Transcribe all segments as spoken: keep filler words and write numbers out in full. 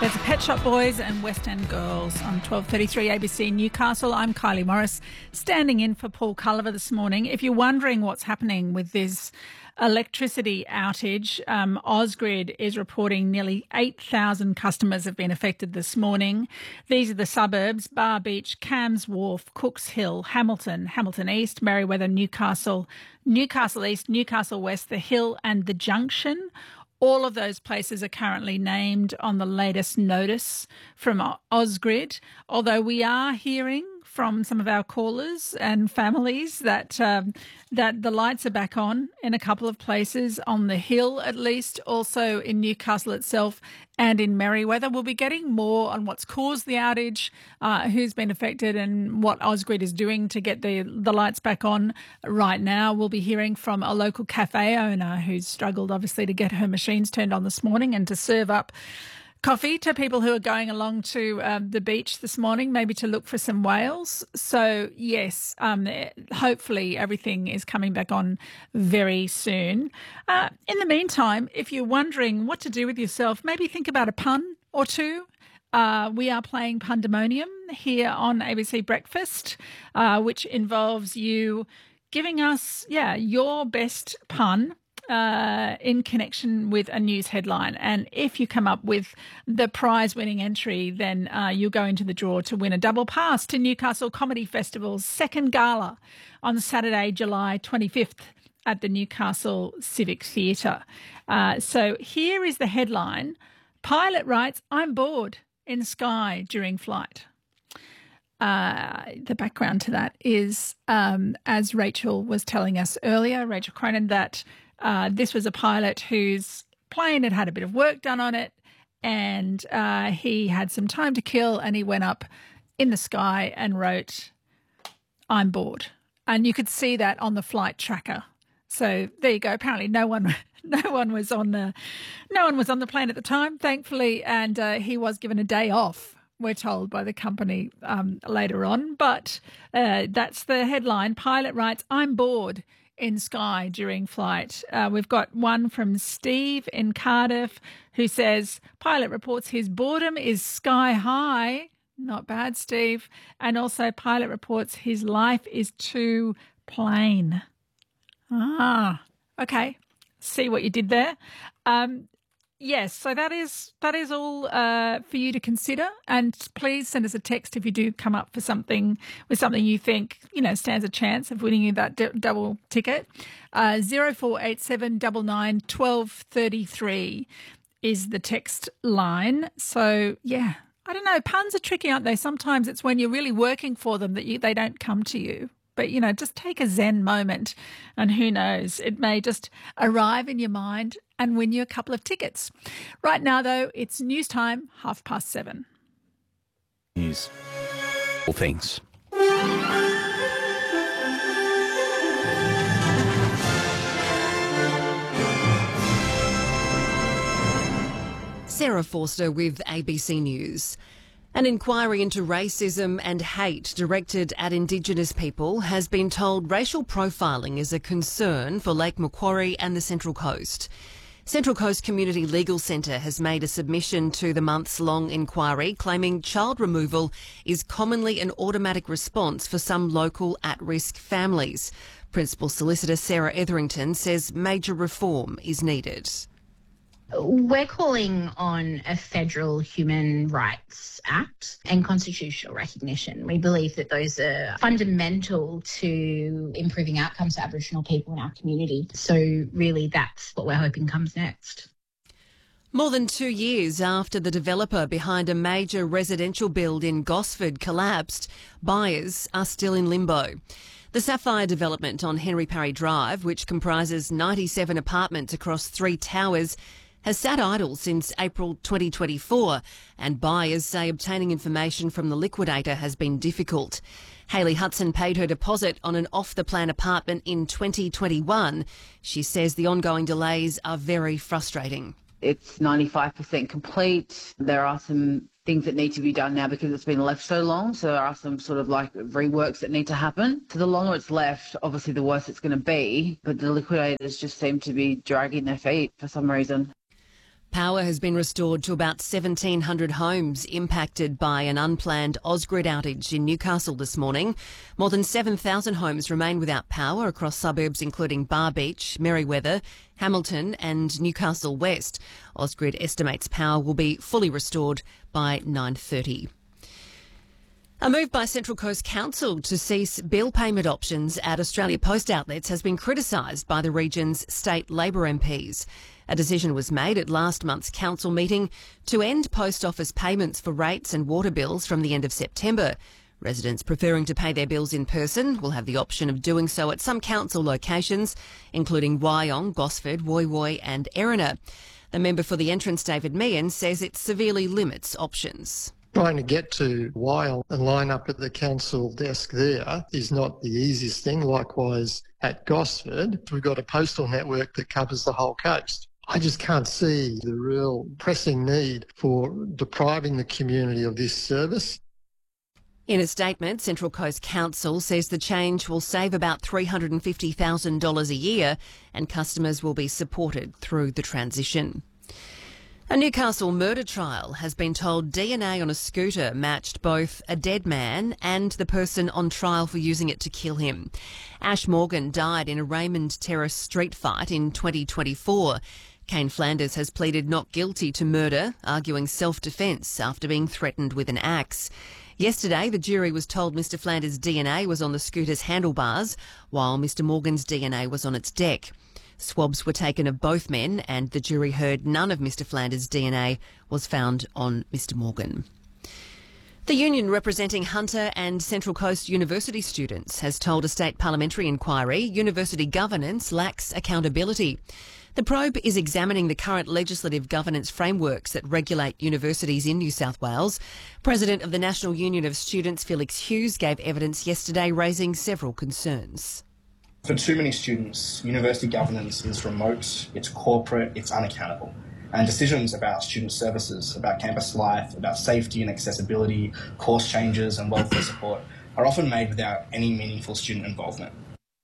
There's the Pet Shop Boys and West End Girls on twelve thirty-three A B C Newcastle. I'm Kylie Morris, standing in for Paul Culliver this morning. If you're wondering what's happening with this electricity outage, um, Ausgrid is reporting nearly eight thousand customers have been affected this morning. These are the suburbs: Bar Beach, Cams Wharf, Cooks Hill, Hamilton, Hamilton East, Merriweather, Newcastle, Newcastle East, Newcastle West, The Hill and The Junction. All of those places are currently named on the latest notice from Ausgrid, although we are hearing from some of our callers and families that um, that the lights are back on in a couple of places, on the Hill at least, also in Newcastle itself and in Merriweather. We'll be getting more on what's caused the outage, uh, who's been affected and what Ausgrid is doing to get the, the lights back on right now. We'll be hearing from a local cafe owner who's struggled obviously to get her machines turned on this morning and to serve up coffee to people who are going along to um, the beach this morning, maybe to look for some whales. So, yes, um, hopefully everything is coming back on very soon. Uh, in the meantime, if you're wondering what to do with yourself, maybe think about a pun or two. Uh, we are playing Pundemonium here on A B C Breakfast, uh, which involves you giving us, yeah, your best pun Uh, in connection with a news headline. And if you come up with the prize-winning entry, then uh, you'll go into the draw to win a double pass to Newcastle Comedy Festival's second gala on Saturday, July twenty-fifth at the Newcastle Civic Theatre. Uh, so here is the headline. Pilot writes, "I'm bored in sky during flight." Uh, the background to that is, um, as Rachel was telling us earlier, Rachel Cronin, that Uh, this was a pilot whose plane had had a bit of work done on it, and uh, he had some time to kill, and he went up in the sky and wrote, "I'm bored." And you could see that on the flight tracker. So there you go. Apparently no one no one was on the no one was on the plane at the time, thankfully, and uh, he was given a day off, we're told by the company um, later on. But uh, that's the headline. Pilot writes, "I'm bored in sky during flight." Uh, we've got one from Steve in Cardiff who says, "Pilot reports his boredom is sky high." Not bad, Steve. And also pilot reports his life is too plain. Ah, okay. See what you did there. Um, yes, so that is that is all uh, for you to consider. And please send us a text if you do come up for something with something you think, you know, stands a chance of winning you that d- double ticket. Uh, zero four eight seven nine nine one two three three is the text line. So, yeah, I don't know. Puns are tricky, aren't they? Sometimes it's when you're really working for them that you, they don't come to you. But, you know, just take a zen moment and who knows, it may just arrive in your mind and win you a couple of tickets. Right now, though, it's news time, half past seven. News. All things. Sarah Forster with A B C News. An inquiry into racism and hate directed at Indigenous people has been told racial profiling is a concern for Lake Macquarie and the Central Coast. Central Coast Community Legal Centre has made a submission to the months-long inquiry claiming child removal is commonly an automatic response for some local at-risk families. Principal Solicitor Sarah Etherington says major reform is needed. We're calling on a federal Human Rights Act and constitutional recognition. We believe that those are fundamental to improving outcomes for Aboriginal people in our community. So really that's what we're hoping comes next. More than two years after the developer behind a major residential build in Gosford collapsed, buyers are still in limbo. The Sapphire development on Henry Parry Drive, which comprises ninety-seven apartments across three towers, has sat idle since April twenty twenty-four, and buyers say obtaining information from the liquidator has been difficult. Hayley Hudson paid her deposit on an off-the-plan apartment in twenty twenty-one. She says the ongoing delays are very frustrating. It's ninety-five percent complete. There are some things that need to be done now because it's been left so long. So there are some sort of like reworks that need to happen. So the longer it's left, obviously the worse it's going to be. But the liquidators just seem to be dragging their feet for some reason. Power has been restored to about seventeen hundred homes impacted by an unplanned Ausgrid outage in Newcastle this morning. More than seven thousand homes remain without power across suburbs including Bar Beach, Merriweather, Hamilton and Newcastle West. Ausgrid estimates power will be fully restored by nine thirty. A move by Central Coast Council to cease bill payment options at Australia Post outlets has been criticised by the region's state Labor M Ps. A decision was made at last month's council meeting to end post office payments for rates and water bills from the end of September. Residents preferring to pay their bills in person will have the option of doing so at some council locations, including Wyong, Gosford, Woy Woy and Erina. The member for the entrance, David Meehan, says it severely limits options. Trying to get to Wyong and line up at the council desk there is not the easiest thing. Likewise at Gosford, we've got a postal network that covers the whole coast. I just can't see the real pressing need for depriving the community of this service. In a statement, Central Coast Council says the change will save about three hundred fifty thousand dollars a year and customers will be supported through the transition. A Newcastle murder trial has been told D N A on a scooter matched both a dead man and the person on trial for using it to kill him. Ash Morgan died in a Raymond Terrace street fight in twenty twenty-four. Kane Flanders has pleaded not guilty to murder, arguing self-defence after being threatened with an axe. Yesterday, the jury was told Mr Flanders' D N A was on the scooter's handlebars, while Mr Morgan's D N A was on its deck. Swabs were taken of both men and the jury heard none of Mr Flanders' D N A was found on Mr Morgan. The union representing Hunter and Central Coast University students has told a state parliamentary inquiry university governance lacks accountability. The probe is examining the current legislative governance frameworks that regulate universities in New South Wales. President of the National Union of Students, Felix Hughes, gave evidence yesterday raising several concerns. For too many students, university governance is remote, it's corporate, it's unaccountable. And decisions about student services, about campus life, about safety and accessibility, course changes and welfare support are often made without any meaningful student involvement.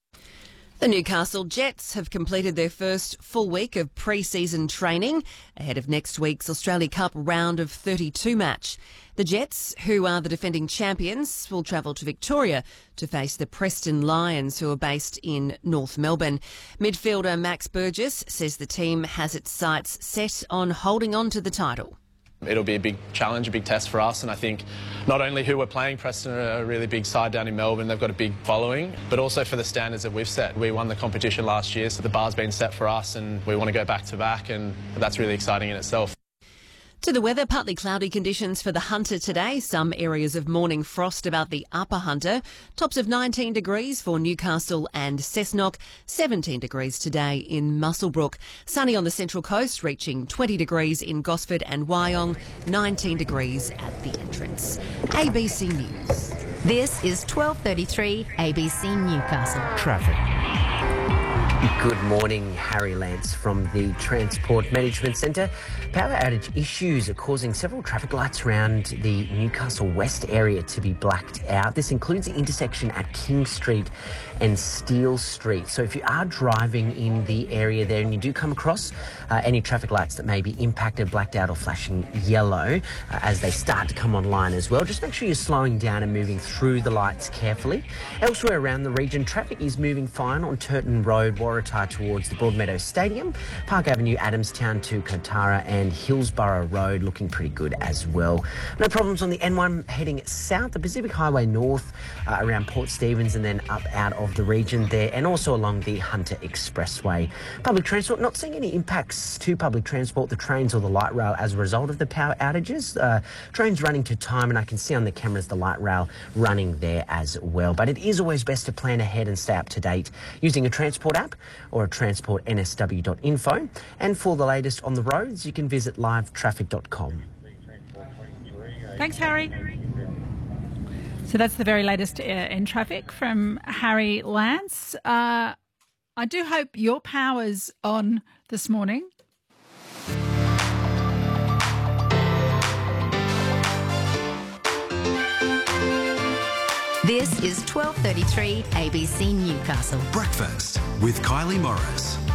The Newcastle Jets have completed their first full week of pre-season training ahead of next week's Australia Cup round of thirty-two match. The Jets, who are the defending champions, will travel to Victoria to face the Preston Lions, who are based in North Melbourne. Midfielder Max Burgess says the team has its sights set on holding on to the title. It'll be a big challenge, a big test for us, and I think not only who we're playing, Preston are a really big side down in Melbourne, they've got a big following, but also for the standards that we've set. We won the competition last year, so the bar's been set for us and we want to go back to back, and that's really exciting in itself. To the weather, partly cloudy conditions for the Hunter today. Some areas of morning frost about the upper Hunter. Tops of nineteen degrees for Newcastle and Cessnock. seventeen degrees today in Muswellbrook. Sunny on the Central Coast, reaching twenty degrees in Gosford and Wyong. nineteen degrees at the entrance. A B C News. This is twelve thirty-three A B C Newcastle. Traffic. Good morning, Harry Lance from the Transport Management Centre. Power outage issues are causing several traffic lights around the Newcastle West area to be blacked out. This includes the intersection at King Street and Steele Street. So if you are driving in the area there and you do come across uh, any traffic lights that may be impacted, blacked out or flashing yellow uh, as they start to come online as well, just make sure you're slowing down and moving through the lights carefully. Elsewhere around the region, traffic is moving fine on Turton Road, Waratah towards the Broadmeadows Stadium, Park Avenue, Adamstown to Kotara and Hillsborough Road looking pretty good as well. No problems on the N one heading south, the Pacific Highway north uh, around Port Stephens and then up out of the region there, and also along the Hunter Expressway. Public transport, not seeing any impacts to public transport, the trains or the light rail as a result of the power outages. Uh, trains running to time, and I can see on the cameras the light rail running there as well. But it is always best to plan ahead and stay up to date using a transport app or a transport N S W dot info. And for the latest on the roads, you can visit live traffic dot com. Thanks, Harry. So that's the very latest uh, in traffic from Harry Lance. Uh, I do hope your power's on this morning. This is twelve thirty-three A B C Newcastle. Breakfast with Kylie Morris.